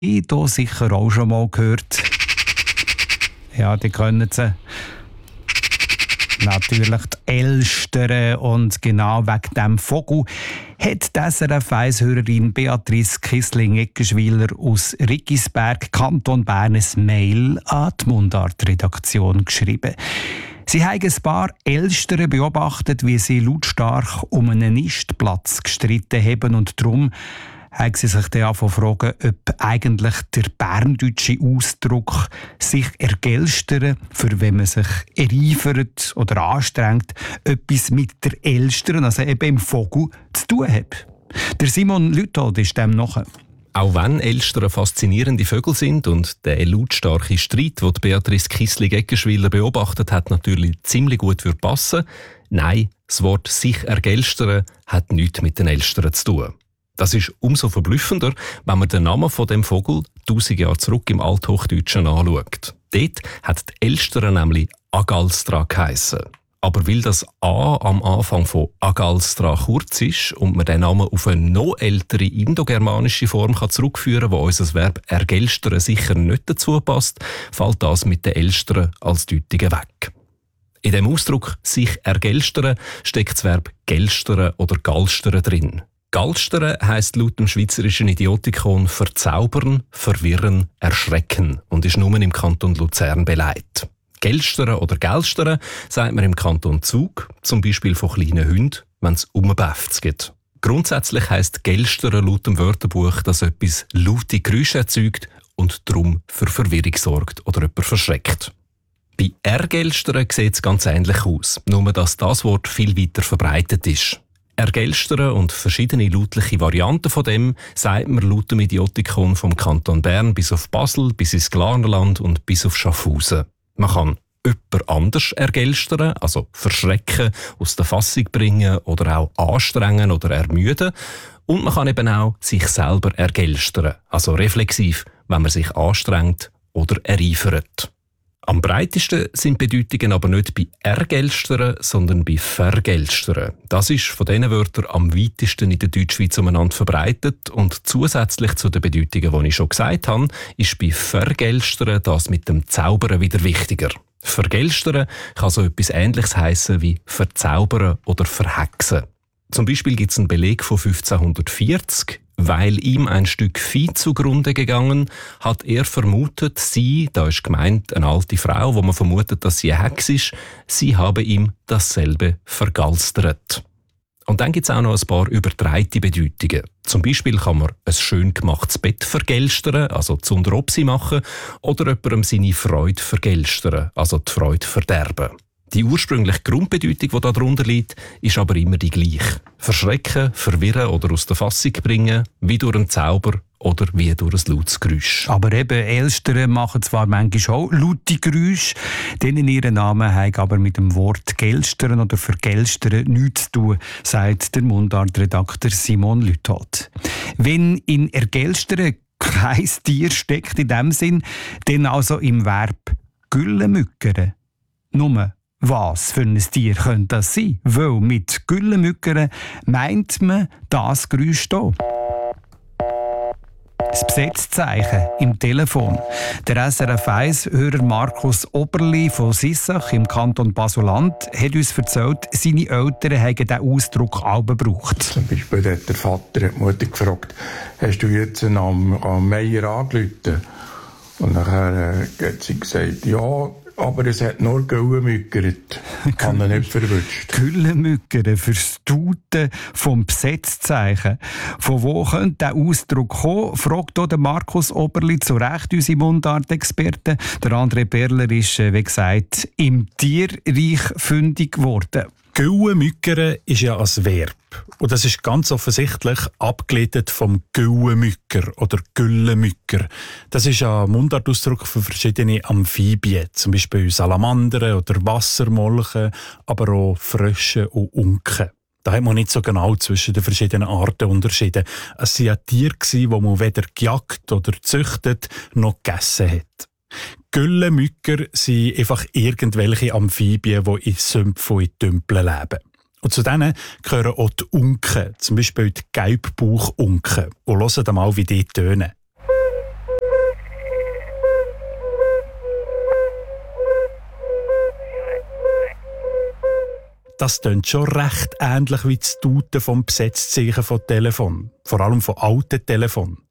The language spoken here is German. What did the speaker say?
hier sicher auch schon mal gehört. Ja, die können sie. Natürlich die Elstern. Und genau wegen diesem Vogel hat die SRF-1-Hörerin Beatrice Kissling-Eckenschwiler aus Riggisberg, Kanton Bern, ein Mail an die Mundart-Redaktion geschrieben. Sie haben ein paar Elstern beobachtet, wie sie lautstark um einen Nistplatz gestritten haben, und darum haben sie sich dann fragen, ob eigentlich der berndeutsche Ausdruck «sich ergelstern», für wenn man sich ereifert oder anstrengt, etwas mit der Elstern, also eben im Vogel, zu tun hat. Der Simon Lüthold ist dem nachher. Auch wenn Elstern faszinierende Vögel sind und der lautstarke Streit, den Beatrice Kissling-Eckenschwiler beobachtet hat, natürlich ziemlich gut passen. Nein, das Wort «sich ergelstern» hat nichts mit den Elstern zu tun. Das ist umso verblüffender, wenn man den Namen von dem Vogel 1000 Jahre zurück im Althochdeutschen anschaut. Dort hat die Elstern nämlich Agalstra geheissen. Aber weil das A am Anfang von Agalstra kurz ist und man den Namen auf eine noch ältere indogermanische Form zurückführen kann, wo unser Verb ergelstern sicher nicht dazu passt, fällt das mit den Elstern als Deutungen weg. In dem Ausdruck «sich ergelstern» steckt das Verb gelstern oder galstern drin. Galstern heisst laut dem schweizerischen Idiotikon verzaubern, verwirren, erschrecken und ist nur im Kanton Luzern beleidigt. Gelstern oder Gelstern sagt man im Kanton Zug, zum Beispiel von kleinen Hunden, wenn es umbäfft geht. Grundsätzlich heisst Gelstern laut dem Wörterbuch, dass etwas laute Geräusche erzeugt und darum für Verwirrung sorgt oder jemand verschreckt. Bei Ergelstern sieht es ganz ähnlich aus, nur dass das Wort viel weiter verbreitet ist. Ergelstern und verschiedene lautliche Varianten von dem sagt man laut dem Idiotikon vom Kanton Bern bis auf Basel, bis ins Glarnerland und bis auf Schaffhausen. Man kann jemand anders ergelstern, also verschrecken, aus der Fassung bringen oder auch anstrengen oder ermüden. Und man kann eben auch sich selber ergelstern, also reflexiv, wenn man sich anstrengt oder ereifert. Am breitesten sind Bedeutungen aber nicht bei ergelstern, sondern bei vergelstern. Das ist von diesen Wörtern am weitesten in der Deutschschweiz umeinander verbreitet, und zusätzlich zu den Bedeutungen, die ich schon gesagt habe, ist bei vergelstern das mit dem Zaubern wieder wichtiger. Vergelstern kann so etwas Ähnliches heissen wie verzaubern oder verhexen. Zum Beispiel gibt es einen Beleg von 1540. Weil ihm ein Stück Vieh zugrunde gegangen, hat er vermutet, sie, da ist gemeint eine alte Frau, wo man vermutet, dass sie eine Hexe ist, sie habe ihm dasselbe vergalstert. Und dann gibt es auch noch ein paar übertreite Bedeutungen. Zum Beispiel kann man ein schön gemachtes Bett vergelstern, also zu Unteropsi machen, oder jemandem seine Freude vergelstern, also die Freude verderben. Die ursprüngliche Grundbedeutung, die darunter liegt, ist aber immer die gleiche. Verschrecken, verwirren oder aus der Fassung bringen, wie durch einen Zauber oder wie durch ein lautes Geräusch. Aber eben, Elstern machen zwar manchmal auch laute Geräusche, denen ihren Namen haben aber mit dem Wort gelstern oder vergelstern nichts zu tun, sagt der Mundart-Redakteur Simon Lüthold. Wenn in ergelstern kein Tier steckt in dem Sinn, dann also im Verb güllemückern. Nur was für ein Tier könnte das sein? Weil mit Güllemückern meint man das Geräusch hier. Das Besetzzeichen im Telefon. Der SRF1-Hörer Markus Oberli von Sissach im Kanton Basel-Land hat uns erzählt, seine Eltern haben diesen Ausdruck auch gebraucht. Zum Beispiel hat der Vater die Mutter gefragt, hast du jetzt am Meier angerufen? Und nachher hat sie gesagt, ja, aber es hat nur Güllemückert. Kann er nicht verwünscht. Güllemückern fürs Tuten vom Besetzzeichen. Von wo könnte der Ausdruck kommen, fragt auch der Markus Oberli zu Recht, unsere Mundart-Experte. Der André Perler ist, wie gesagt, im Tierreich fündig geworden. Güllemückern ist ja ein Verb. Und das ist ganz offensichtlich abgeleitet vom Güllemücker oder Güllemücker. Das ist ein Mundartausdruck für verschiedene Amphibien, zum Beispiel Salamandern oder Wassermolchen, aber auch Frösche und Unken. Da hat man nicht so genau zwischen den verschiedenen Arten unterschieden. Es waren ja Tiere, die man weder gejagt oder gezüchtet noch gegessen hat. Güllemücker sind einfach irgendwelche Amphibien, die in Sümpfen und in Tümpeln leben. Und zu denen gehören auch die Unken, zum Beispiel die Gelbbauchunken. Und hört mal, wie die tönen. das klingt schon recht ähnlich wie das Tuten vom Besetzzeichen von Telefon. Vor allem von alten Telefonen.